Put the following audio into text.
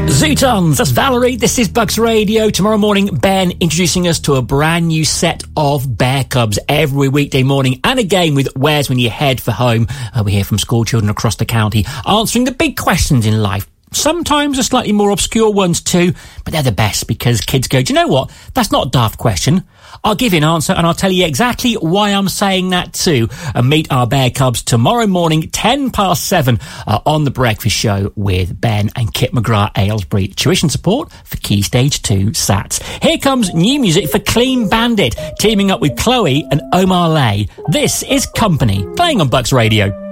Zootons, that's Valerie. This is Bucks Radio. Tomorrow morning, Ben introducing us to a brand new set of Bear Cubs every weekday morning. And again with Where's When You Head for Home. We hear from school children across the county answering the big questions in life. Sometimes the slightly more obscure ones too, but they're the best because kids go, do you know what? That's not a daft question. I'll give you an answer and I'll tell you exactly why I'm saying that too. And meet our Bear Cubs tomorrow morning, 7:10 on The Breakfast Show with Ben and Kit McGrath Aylesbury. Tuition support for Key Stage 2 SATs. Here comes new music for Clean Bandit, teaming up with Chloe and Omar Lay. This is Company, playing on Bucks Radio.